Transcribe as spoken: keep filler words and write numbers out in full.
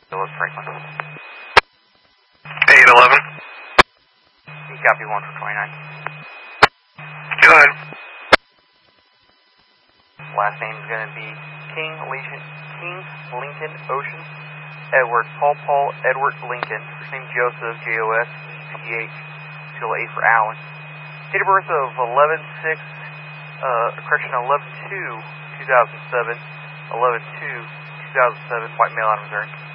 Philip Franklin. eight eleven. You copy one for twenty-nine. Go ahead. Last name is going to be King Legion, King Lincoln Ocean, Edward, Paul Paul Edward Lincoln. First name Joseph, J O S P H, till A for Allen. Date of birth of eleven six, uh, correction, eleven two two thousand seven, eleven two two thousand seven, white male out of Missouri.